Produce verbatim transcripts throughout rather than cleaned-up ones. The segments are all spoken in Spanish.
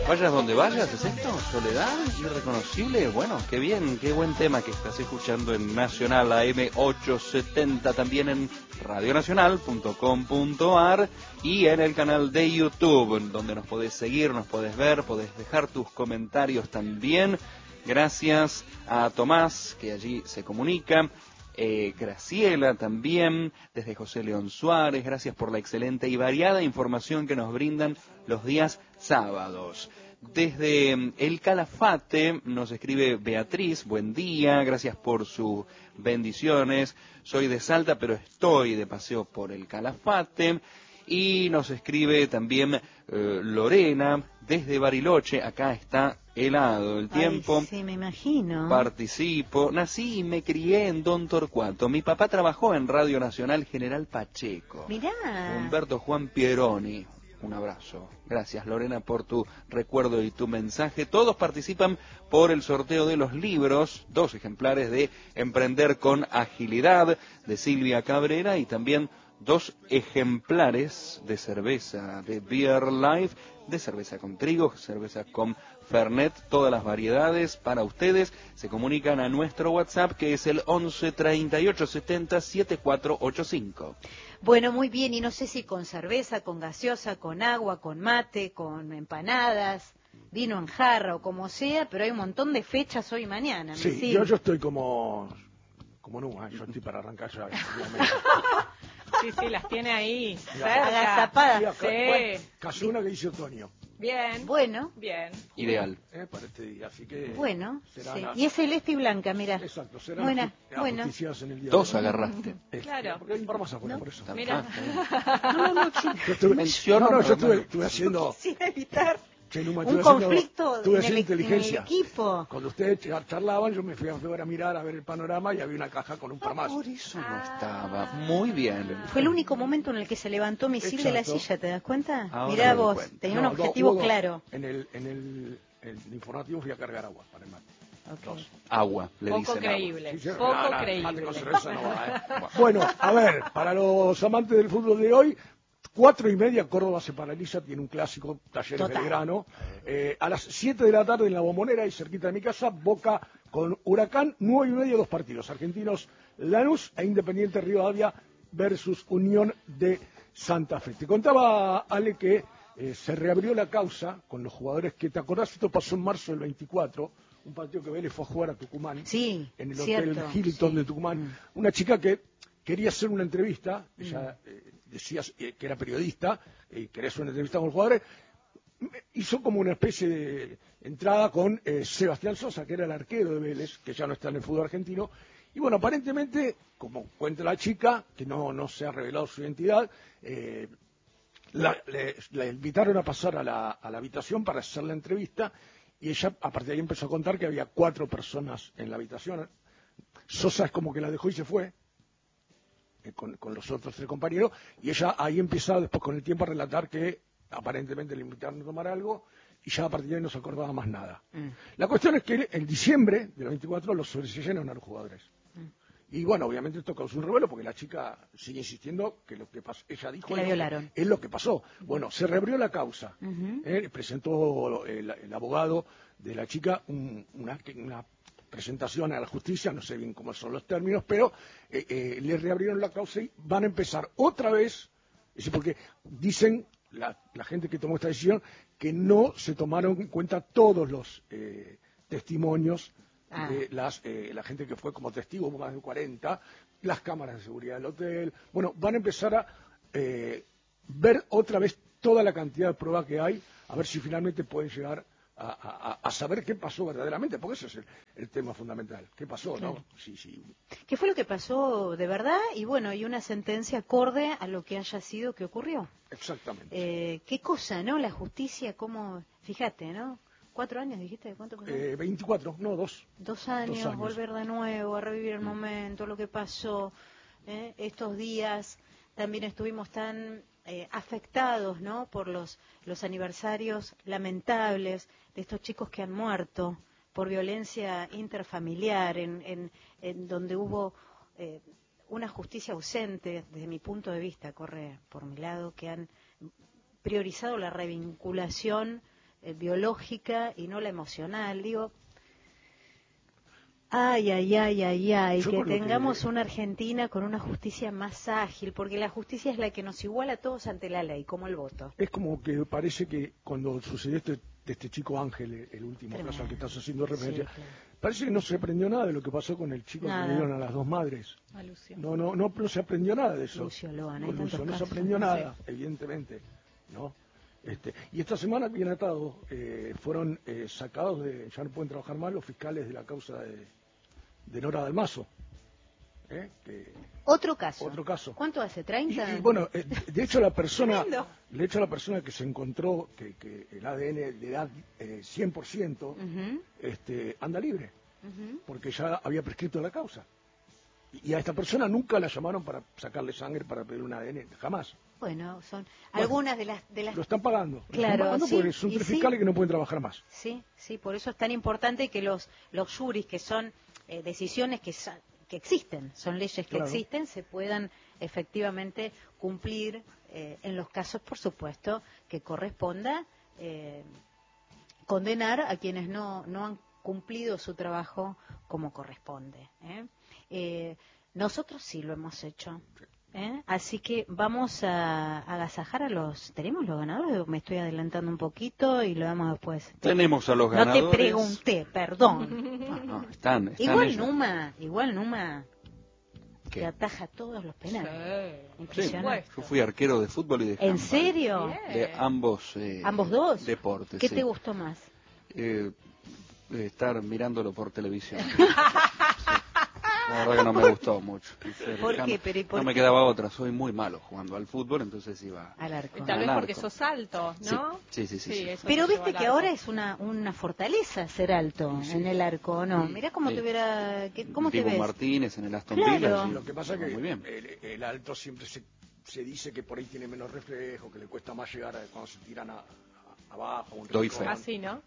Vayas donde vayas, ¿es esto? ¿Soledad? ¿Irreconocible? Bueno, qué bien, qué buen tema que estás escuchando en Nacional A M ochocientos setenta, también en radionacional punto com punto ar y en el canal de YouTube, donde nos podés seguir, nos podés ver, podés dejar tus comentarios también. Gracias a Tomás, que allí se comunica. Eh, Graciela también, desde José León Suárez, gracias por la excelente y variada información que nos brindan los días sábados. Desde El Calafate nos escribe Beatriz, buen día, gracias por sus bendiciones. Soy de Salta, pero estoy de paseo por El Calafate. Y nos escribe también eh, Lorena, desde Bariloche, acá está helado el tiempo. Ay, sí, me imagino. Participo, nací y me crié en Don Torcuato. Mi papá trabajó en Radio Nacional General Pacheco. Mirá. Humberto Juan Pieroni. Un abrazo. Gracias, Lorena, por tu recuerdo y tu mensaje. Todos participan por el sorteo de los libros, dos ejemplares de Emprender con Agilidad, de Silvia Cabrera, y también dos ejemplares de cerveza de Beer Life, de cerveza con trigo, cerveza con Fernet, todas las variedades para ustedes. Se comunican a nuestro WhatsApp, que es el once treinta y ocho setenta setenta y cuatro ochenta y cinco. Bueno, muy bien, y no sé si con cerveza, con gaseosa, con agua, con mate, con empanadas, vino en jarra o como sea, pero hay un montón de fechas hoy y mañana. Sí, Misil. yo, yo estoy como como Numa, yo estoy para arrancar ya. Sí, sí, las tiene ahí. Agazapadas. Sí. Bueno, casi una que dice otoño. Bien. Bueno. Bien. Ideal. Eh, para este día, así que... Bueno, será sí. la- Y es celeste y blanca, mira. Exacto, serán Buena, las bueno. justicias en el día Dos de hoy. agarraste. Eh, Claro. Porque hay un par más afuera, ¿No? por eso. Mira. No, no, no, yo Yo estuve, menciono no, no, yo nada estuve, más. estuve haciendo... Quisiera evitar Che, Numa, un estuve haciendo- conflicto estuve en haciendo el, en el inteligencia. equipo. Cuando ustedes char- charlaban, yo me fui afuera a mirar, a ver el panorama, y había una caja con un par más. Por eso no estaba. Muy bien. Fue el único momento en el que se levantó Misil de la Exacto. silla, ¿te das cuenta? Ahora Mirá me doy vos, cuenta. tenía No, un no, objetivo hubo dos. claro. En el, en el, el informativo fui a cargar agua para el mate. Ok. Agua, le Poco dicen creíble. Sí, sí, Poco no, no, mate creíble. con cerveza no va, ¿eh? Bueno, a ver, para los amantes del fútbol de hoy, cuatro y media Córdoba se paraliza, tiene un clásico, Talleres Total. Belgrano. Eh, a las siete de la tarde en la Bombonera, y cerquita de mi casa, Boca con Huracán, nueve y media dos partidos, Argentinos Lanús e Independiente Rivadavia versus Unión de Santa Fe. Te contaba, Ale, que eh, se reabrió la causa con los jugadores que, ¿te acordás? Esto pasó en marzo del veinticuatro, un partido que Vélez fue a jugar a Tucumán, Sí, en el cierto, Hotel Hilton sí. de Tucumán. Mm. Una chica que quería hacer una entrevista, ella eh, decía eh, que era periodista, y quería hacer una entrevista con los jugadores, hizo como una especie de entrada con eh, Sebastián Sosa, que era el arquero de Vélez, que ya no está en el fútbol argentino, y bueno, aparentemente, como cuenta la chica, que no, no se ha revelado su identidad, eh, la, le, la invitaron a pasar a la, a la habitación para hacer la entrevista, y ella a partir de ahí empezó a contar que había cuatro personas en la habitación. Sosa es como que la dejó y se fue, eh, con, con los otros tres compañeros, y ella ahí empieza después con el tiempo a relatar que aparentemente le invitaron a tomar algo, y ya a partir de ahí no se acordaba más nada. Mm. La cuestión es que en diciembre del veinticuatro los sobreseyeron a los jugadores. Y bueno, obviamente esto causó un revuelo porque la chica sigue insistiendo que lo que pasó, ella dijo Que la es lo que- violaron. es lo que pasó. Bueno, se reabrió la causa. Ujú. Eh, presentó el, el abogado de la chica un- una, una presentación a la justicia, no sé bien cómo son los términos, pero eh, eh, le reabrieron la causa y van a empezar otra vez, es decir, porque dicen la, la gente que tomó esta decisión que no se tomaron en cuenta todos los eh, testimonios Ah. de las, eh, la gente que fue como testigo, más de cuarenta, las cámaras de seguridad del hotel. Bueno, van a empezar a eh, ver otra vez toda la cantidad de pruebas que hay, a ver si finalmente pueden llegar a, a- a saber qué pasó verdaderamente, porque ese es el, el tema fundamental. ¿Qué pasó, Claro. no? Sí, sí. ¿Qué fue lo que pasó de verdad? Y bueno, y una sentencia acorde a lo que haya sido que ocurrió. Exactamente. Eh, qué cosa, ¿no? La justicia, cómo, fíjate, ¿no? ¿Cuatro años dijiste? ¿Cuánto pasó? Eh, veinticuatro, no, dos. Dos años, Dos años. volver de nuevo, a revivir el momento, lo que pasó, ¿eh? Estos días también estuvimos tan eh, afectados, ¿no? Por los, los aniversarios lamentables de estos chicos que han muerto por violencia interfamiliar, en, en, en donde hubo eh, una justicia ausente, desde mi punto de vista, corre por mi lado, que han priorizado la revinculación eh, biológica y no la emocional. Digo, ay, ay, ay, ay, ay, Yo que con lo tengamos que- una Argentina con una justicia más ágil, porque la justicia es la que nos iguala a todos ante la ley, como el voto. Es como que parece que cuando sucedió este, de este chico Ángel, el último Tremendo. caso al que estás haciendo referencia, Sí, claro. parece que no se aprendió nada de lo que pasó con el chico Nada. que le dieron a las dos madres. A Lucio. No, no, no, no se aprendió nada de eso. Lucio Loan, hay Con Lucio, tantos no se casos. aprendió nada, evidentemente, ¿no? Este, y esta semana, bien atado, eh, fueron eh, sacados de, ya no pueden trabajar más los fiscales de la causa de, de Nora Dalmazo. ¿eh? Que, Otro caso. Otro caso. ¿Cuánto hace? y, ¿treinta? y, bueno, eh, de hecho la persona, Tremendo. de hecho la persona que se encontró que, que el A D N le da eh, cien por ciento, Ujú, este, anda libre, ujú. porque ya había prescrito la causa. Y a esta persona nunca la llamaron para sacarle sangre para pedir un A D N, jamás. Bueno, son Bueno, algunas de las... De las... Lo están pagando. Lo Claro, están pagando sí, porque son y tres sí. fiscales que no pueden trabajar más. Sí, sí, por eso es tan importante que los, los juris, que son eh, decisiones que, sa- que existen, son leyes que Claro. existen, se puedan efectivamente cumplir eh, en los casos, por supuesto, que corresponda eh, condenar a quienes no, no han cumplido su trabajo como corresponde. ¿eh? Eh, nosotros sí lo hemos hecho. ¿eh? Así que vamos a agasajar a los... ¿Tenemos los ganadores? Me estoy adelantando un poquito y lo damos después. Tenemos a los No ganadores. te pregunté, perdón. Ah, no, están, están Igual ellos. Numa, igual Numa, ¿Qué? que ataja todos los penales. Sí. Sí, Impresionante. yo fui arquero de fútbol y de ¿En handball. serio? Bien. De ambos eh, ¿Ambos dos? deportes. ¿Qué sí. te gustó más? Eh, eh, estar mirándolo por televisión. Sí. La verdad que no me gustó mucho. El ¿Por handball- qué? Pero ¿y por no me qué? quedaba otra, soy muy malo jugando al fútbol, entonces iba Al arco. Tal vez al porque arco. sos alto, ¿no? Sí, sí, sí, sí, sí. eso Pero te lleva viste al que arco. ahora es una, una fortaleza ser alto en el arco, ¿o no? Sí, Mirá cómo sí. te hubiera... que- ¿Cómo te Dibu ves? Martínez en el Aston Claro. Villa. sí, Lo que pasa es va que muy bien. el, el alto siempre se, se dice que por ahí tiene menos reflejo, que le cuesta más llegar a, cuando se tiran a, a- abajo. Un Doy rincón. fe. Así, ¿no?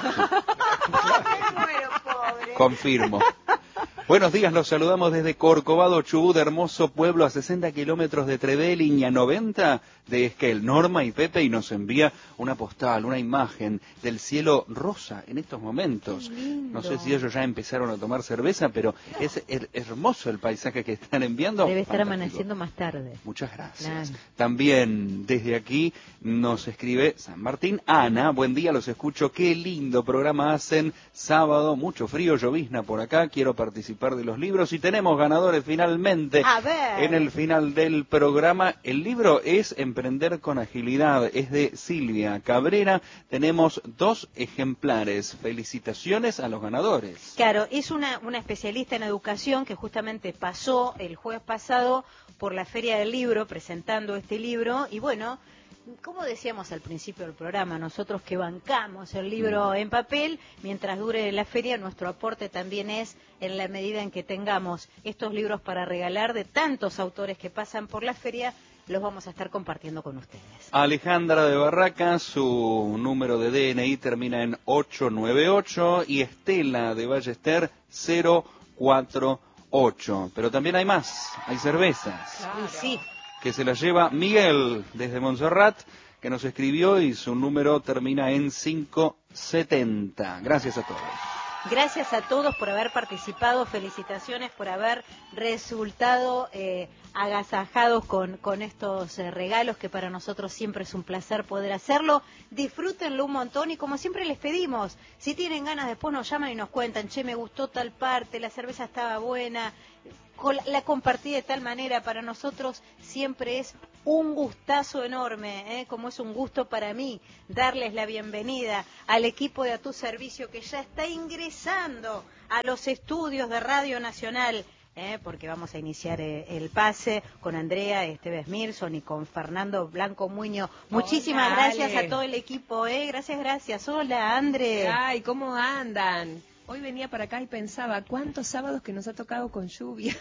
Me muero, pobre. Confirmo. Buenos días, los saludamos desde Corcovado, Chubut, hermoso pueblo a sesenta kilómetros de Trevé, línea noventa de Esquel. Norma y Pepe y nos envía una postal, una imagen del cielo rosa en estos momentos. Qué lindo. No sé si ellos ya empezaron a tomar cerveza, pero es her- hermoso el paisaje que están enviando. Debe estar Fantástico. amaneciendo más tarde. Muchas gracias. Claro. También desde aquí nos escribe San Martín. Ana, buen día, los escucho. Qué lindo programa hacen. Sábado, mucho frío, llovizna por acá. Quiero participar de los libros y tenemos ganadores finalmente. A ver. En el final del programa, el libro es Emprender con Agilidad. Es de Silvia Cabrera. Tenemos dos ejemplares. Felicitaciones a los ganadores. Claro, es una, una especialista en educación que justamente pasó el jueves pasado por la Feria del Libro presentando este libro y bueno, como decíamos al principio del programa, nosotros que bancamos el libro en papel, mientras dure la feria, nuestro aporte también es en la medida en que tengamos estos libros para regalar de tantos autores que pasan por la feria, los vamos a estar compartiendo con ustedes. Alejandra de Barracas, su número de D N I termina en ocho nueve ocho y Estela de Ballester cero cuatro ocho. Pero también hay más, hay cervezas. Claro. Y sí, Que se la lleva Miguel desde Montserrat, que nos escribió y su número termina en quinientos setenta. Gracias a todos. gracias a todos por haber participado, felicitaciones por haber resultado eh, agasajados con, con estos eh, regalos que para nosotros siempre es un placer poder hacerlo. Disfrútenlo un montón y como siempre les pedimos, si tienen ganas después nos llaman y nos cuentan, che, me gustó tal parte, la cerveza estaba buena, col- la compartí de tal manera, para nosotros siempre es un gustazo enorme, ¿eh? Como es un gusto para mí darles la bienvenida al equipo de A Tu Servicio que ya está ingresando a los estudios de Radio Nacional, ¿eh? Porque vamos a iniciar eh, el pase con Andrea Esteves Mirson y con Fernando Blanco Muño. Muchísimas Hola, gracias Ale. a todo el equipo, ¿eh? Gracias, gracias. Hola, Andre. Ay, ¿cómo andan? Hoy venía para acá y pensaba, ¿cuántos sábados que nos ha tocado con lluvia?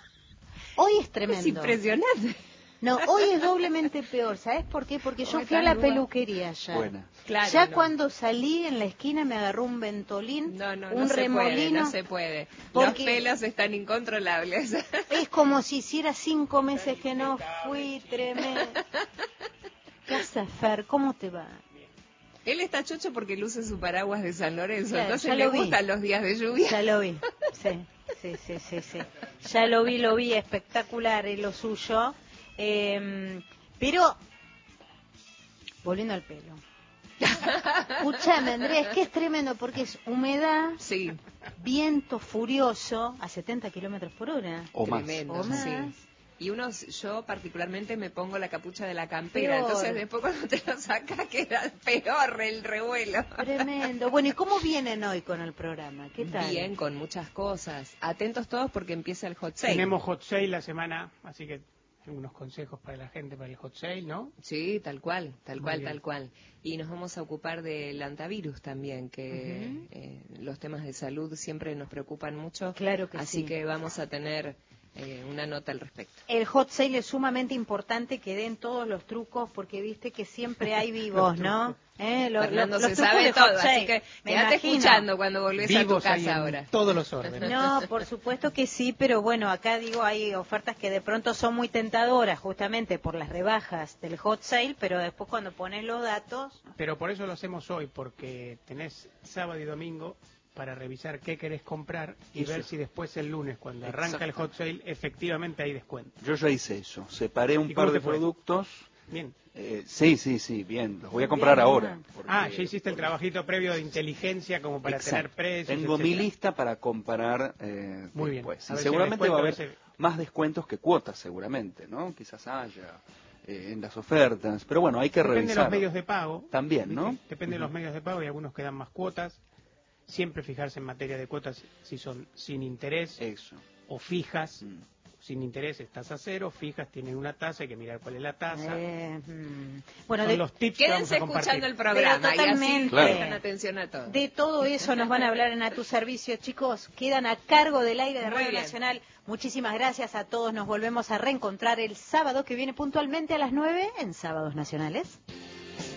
Hoy es Es tremendo. impresionante. No, hoy es doblemente peor, ¿sabes por qué? Porque yo Hoy fui a está la nubla. peluquería ya. Buena. Claro, ya no. cuando salí en la esquina me agarró un ventolín, No, no, un no se puede, remolino. no se puede. Porque- Los pelos están incontrolables. Es como si hiciera cinco meses que no fui, tremendo. ¿Qué haces, Fer? ¿Cómo te va? Él está chocho porque luce su paraguas de San Lorenzo, Claro, entonces ya le lo vi. gustan los días de lluvia. Ya lo vi, sí, sí, sí, sí, sí. Ya lo vi, lo vi, espectacular es lo suyo. Eh, pero, volviendo al pelo. Escúchame, Andrés, que es tremendo porque es humedad, Sí, viento furioso a setenta kilómetros por hora. O más. tremendo, O más. sí. Y uno, yo particularmente me pongo la capucha de la campera, Peor. entonces después cuando te lo sacas queda peor el revuelo. Tremendo. Bueno, ¿y cómo vienen hoy con el programa? ¿Qué tal? Bien, con muchas cosas. Atentos todos porque empieza el hot sale. Tenemos hot sale la semana, así que unos consejos para la gente para el hot sale, ¿no? Sí, tal cual, tal Muy cual, bien. tal cual. Y nos vamos a ocupar del antivirus también, que Ujú. eh, los temas de salud siempre nos preocupan mucho. Claro que así sí. que vamos a tener eh, una nota al respecto. El hot sale es sumamente importante que den todos los trucos porque viste que siempre hay vivos, ¿no? ¿Eh? Lo- lo- Fernando los se trucos sabe de todo, hot sale, así que me quédate imagino. escuchando cuando volvés Vivos a tu hay casa en ahora. todos los órdenes. No, por supuesto que sí, pero bueno, acá digo, hay ofertas que de pronto son muy tentadoras justamente por las rebajas del hot sale, pero después cuando pones los datos, Pero por eso lo hacemos hoy, porque tenés sábado y domingo para revisar qué querés comprar y Eso. ver si después el lunes, cuando arranca el hot sale, efectivamente hay descuento. Yo ya hice eso. Separé un ¿Y cómo par de te fue? productos. Bien. Eh, sí, sí, sí, bien. Los voy a Muy comprar bien, ahora. muy porque- Ah, ya hiciste el trabajito previo de inteligencia como para Exacto. tener precios. Tengo mi etcétera. lista para comparar eh, Muy bien. después. A Y ver si seguramente el va a haber descuento, a ver más descuentos que cuotas, seguramente, ¿no? Quizás haya eh, en las ofertas. Pero bueno, hay que Depende de revisar. los medios de pago. También, ¿no? ¿viste? Depende de los medios de pago y algunos que dan más cuotas. Siempre fijarse en materia de cuotas si son sin interés Eso. o fijas. Mm. Sin interés es tasa cero, fijas tienen una tasa, hay que mirar cuál es la tasa. eh, mm, bueno, Son de, los tips que vamos Quédense a compartir. escuchando el programa Pero y así totalmente. Claro. prestan atención a todo. de todo eso nos van a hablar en A Tu Servicio, chicos, quedan a cargo del aire de Muy Radio bien. Nacional. Muchísimas gracias a todos, nos volvemos a reencontrar el sábado que viene puntualmente a las nueve en Sábados Nacionales.